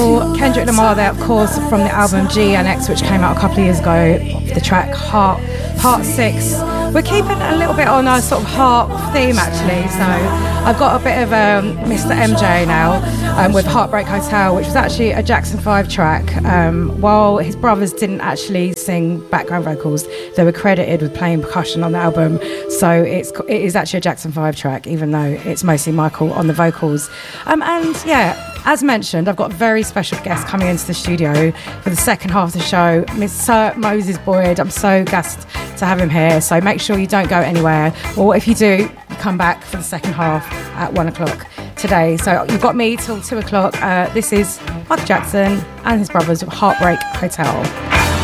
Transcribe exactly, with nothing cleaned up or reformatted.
Kendrick Lamar there, of course, from the album G N X, which came out a couple of years ago. The track Heart, Part six. We're keeping a little bit on our sort of harp theme, actually. So I've got a bit of um, Mister M J now um, with Heartbreak Hotel, which was actually a Jackson five track. Um, while his brothers didn't actually sing background vocals, they were credited with playing percussion on the album. So it's it is actually a Jackson five track, even though it's mostly Michael on the vocals. Um, and yeah. As mentioned, I've got a very special guest coming into the studio for the second half of the show, Mister Moses Boyd. I'm so gassed to have him here, so make sure you don't go anywhere. Or if you do, you come back for the second half at one o'clock today. So you've got me till two o'clock. Uh, this is Michael Jackson and his brothers with Heartbreak Hotel.